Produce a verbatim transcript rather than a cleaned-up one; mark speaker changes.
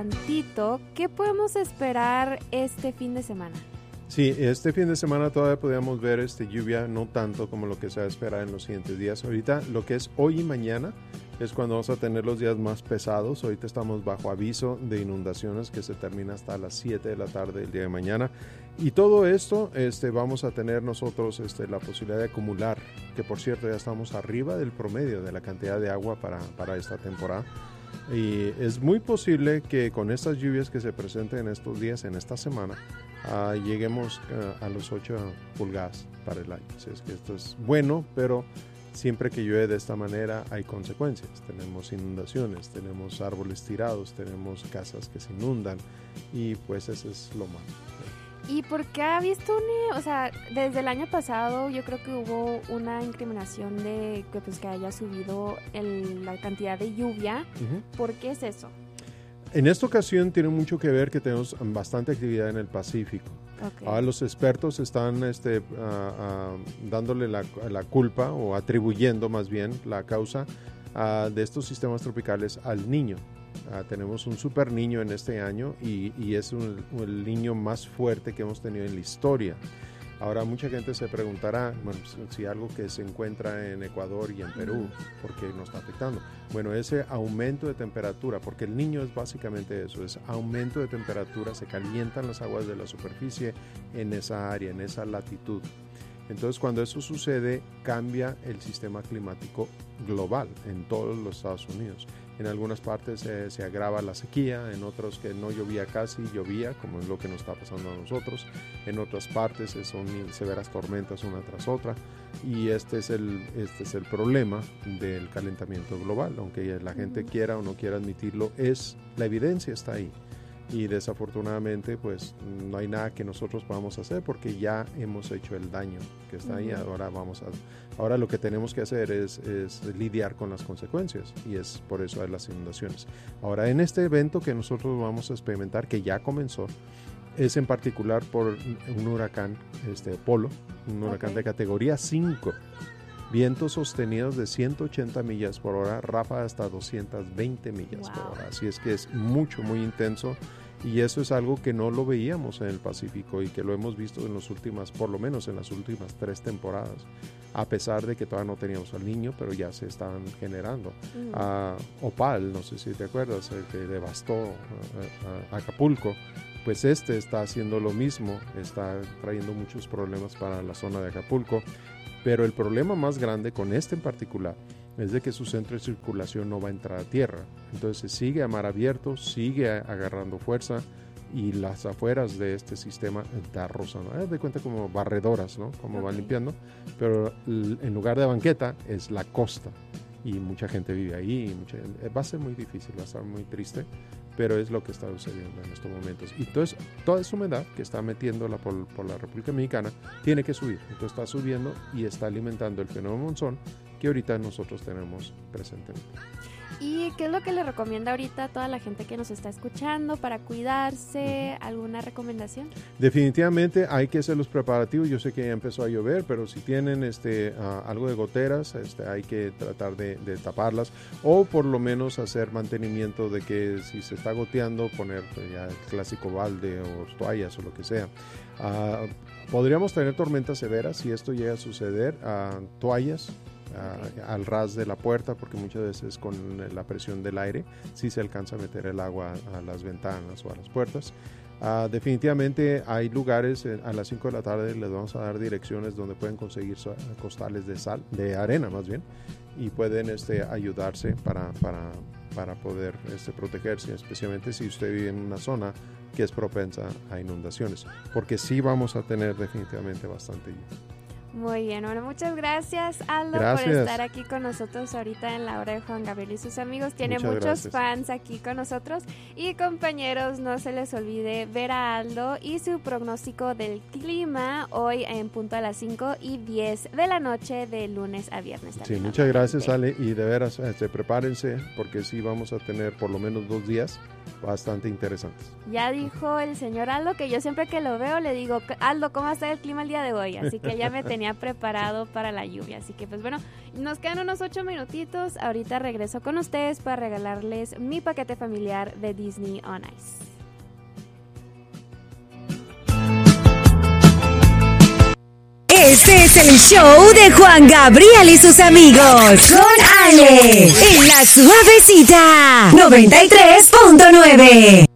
Speaker 1: Tantito, ¿qué podemos esperar este fin de semana?
Speaker 2: Sí, este fin de semana todavía podríamos ver este, lluvia, no tanto como lo que se va a esperar en los siguientes días. Ahorita lo que es hoy y mañana es cuando vamos a tener los días más pesados. Ahorita estamos bajo aviso de inundaciones que se termina hasta las siete de la tarde del día de mañana. Y todo esto este, vamos a tener nosotros este, la posibilidad de acumular, que por cierto ya estamos arriba del promedio de la cantidad de agua para, para esta temporada. Y es muy posible que con estas lluvias que se presenten en estos días, en esta semana, uh, lleguemos uh, a los ocho pulgadas para el año. Así es que esto es bueno, pero siempre que llueve de esta manera hay consecuencias. Tenemos inundaciones, tenemos árboles tirados, tenemos casas que se inundan y pues eso es lo malo.
Speaker 1: ¿Y por qué ha visto un, o sea, desde el año pasado yo creo que hubo una incriminación de que pues que haya subido el, la cantidad de lluvia? Uh-huh. ¿Por qué es eso?
Speaker 2: En esta ocasión tiene mucho que ver que tenemos bastante actividad en el Pacífico. Okay. Ahora los expertos están este, uh, uh, dándole la, la culpa o atribuyendo más bien la causa uh, de estos sistemas tropicales al Niño. Uh, tenemos un super niño en este año y, y es un, el niño más fuerte que hemos tenido en la historia. Ahora mucha gente se preguntará, bueno, si algo que se encuentra en Ecuador y en Perú, ¿por qué nos está afectando? Bueno, ese aumento de temperatura, porque el niño es básicamente eso, es aumento de temperatura, se calientan las aguas de la superficie en esa área, en esa latitud. Entonces, cuando eso sucede, cambia el sistema climático global en todos los Estados Unidos. En algunas partes eh, se agrava la sequía, en otros que no llovía casi, llovía, como es lo que nos está pasando a nosotros. En otras partes eh, son severas tormentas una tras otra. Y este es, el, este es el problema del calentamiento global. Aunque la gente quiera o no quiera admitirlo, es, la evidencia está ahí. Y desafortunadamente pues no hay nada que nosotros podamos hacer porque ya hemos hecho el daño que está ahí. Ahora vamos a, ahora lo que tenemos que hacer es, es lidiar con las consecuencias y es por eso hay las inundaciones. Ahora en este evento que nosotros vamos a experimentar, que ya comenzó, es en particular por un huracán este, Polo, un huracán okay. de categoría cinco. Vientos sostenidos de ciento ochenta millas por hora, ráfagas hasta doscientas veinte millas wow. por hora. Así es que es mucho, muy intenso y eso es algo que no lo veíamos en el Pacífico y que lo hemos visto en las últimas, por lo menos en las últimas tres temporadas, a pesar de que todavía no teníamos al Niño, pero ya se estaban generando. Mm. Uh, Opal, no sé si te acuerdas, el que devastó uh, uh, Acapulco, pues este está haciendo lo mismo, está trayendo muchos problemas para la zona de Acapulco. Pero el problema más grande con este en particular es de que su centro de circulación no va a entrar a tierra. Entonces sigue a mar abierto, sigue agarrando fuerza y las afueras de este sistema está rozando. Haz de cuenta como barredoras, ¿no? Como okay. van limpiando. Pero en lugar de banqueta es la costa y mucha gente vive ahí. Y mucha, va a ser muy difícil, va a estar muy triste. Pero es lo que está sucediendo en estos momentos. Y entonces toda esa humedad que está metiéndola por, por la República Mexicana tiene que subir. Entonces está subiendo y está alimentando el fenómeno monzón que ahorita nosotros tenemos presentemente.
Speaker 1: ¿Y qué es lo que le recomienda ahorita a toda la gente que nos está escuchando para cuidarse? Uh-huh. ¿Alguna recomendación?
Speaker 2: Definitivamente hay que hacer los preparativos. Yo sé que ya empezó a llover, pero si tienen este, uh, algo de goteras, este, hay que tratar de, de taparlas o por lo menos hacer mantenimiento de que si se está goteando, poner pues, ya el clásico balde o toallas o lo que sea. Uh, podríamos tener tormentas severas si esto llega a suceder, uh, toallas. Uh, al ras de la puerta porque muchas veces con la presión del aire sí se alcanza a meter el agua a las ventanas o a las puertas. Uh, definitivamente hay lugares eh, a las cinco de la tarde les vamos a dar direcciones donde pueden conseguir so- costales de sal, de arena más bien, y pueden este, ayudarse para, para, para poder este, protegerse, especialmente si usted vive en una zona que es propensa a inundaciones, porque sí vamos a tener definitivamente bastante lluvia.
Speaker 1: Muy bien, bueno, muchas gracias Aldo gracias. por estar aquí con nosotros ahorita en la hora de Juan Gabriel y sus amigos. Tiene muchas muchos gracias. fans aquí con nosotros y compañeros, no se les olvide ver a Aldo y su pronóstico del clima hoy en punto a las cinco y diez de la noche de lunes a viernes.
Speaker 2: Sí, muchas gracias Ale y de veras este, prepárense porque sí vamos a tener por lo menos dos días bastante interesantes.
Speaker 1: Ya dijo el señor Aldo que yo siempre que lo veo le digo, Aldo, ¿cómo está el clima el día de hoy? Así que ya me tenía preparado para la lluvia. Así que pues bueno, nos quedan unos ocho minutitos. Ahorita regreso con ustedes para regalarles mi paquete familiar de Disney on Ice.
Speaker 3: Este es el show de Juan Gabriel y sus amigos. Con Ale. En la Suavecita. noventa y tres punto nueve.